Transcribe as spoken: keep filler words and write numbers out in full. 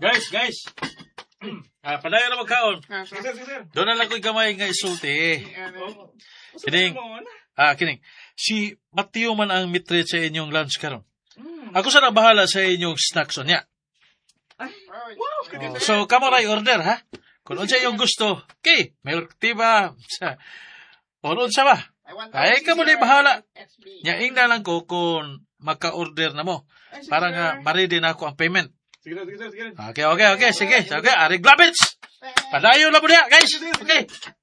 Guys, guys. Ah, padayon na magkaon. Sige, sir, sige, sir. Doon na lang ko'y gamay nga isulti. Oh. Kining, ah, kining. Si Mateo man ang mitreat sa inyong lunch karon. Mm. Ako sa nang bahala sa inyong snacks on niya. Wow, Oh, so, kamo ray order, ha? Kung unsa yung gusto, okay, milk tea ba? Sa, o unsa ba? Ay, kamo na bahala. Nyaing na lang ko kung maka-order na mo. Para nga, ma-ready na ako ang payment. Sige, sir, sige, sir, sige. Okay, okay, okay, sige. Okay, Ari Glabits! Padayo na mo niya, guys! Okay.